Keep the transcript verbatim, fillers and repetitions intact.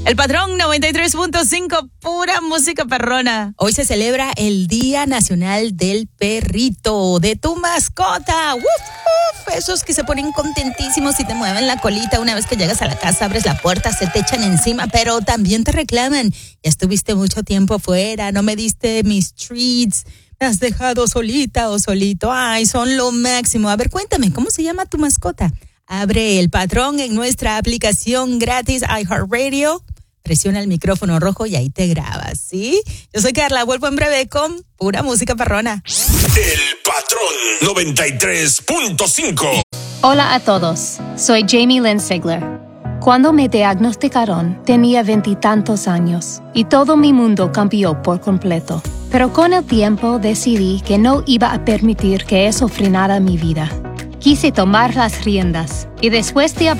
El Patrón noventa y tres punto cinco, pura música perrona. Hoy se celebra el Día Nacional del Perrito, de tu mascota. ¡Uf, uf! Esos que se ponen contentísimos y te mueven la colita una vez que llegas a la casa, abres la puerta, se te echan encima, pero también te reclaman. Ya estuviste mucho tiempo afuera, no me diste mis treats, me has dejado solita o solito. Ay, son lo máximo. A ver, cuéntame, ¿cómo se llama tu mascota? Abre el Patrón en nuestra aplicación gratis iHeartRadio. Presiona el micrófono rojo y ahí te grabas, ¿sí? Yo soy Carla, vuelvo en breve con pura música perrona. El Patrón noventa y tres punto cinco. Hola a todos, soy Jamie Lynn Sigler. Cuando me diagnosticaron, tenía veintitantos años y todo mi mundo cambió por completo. Pero con el tiempo decidí que no iba a permitir que eso frenara mi vida. Quise tomar las riendas y después de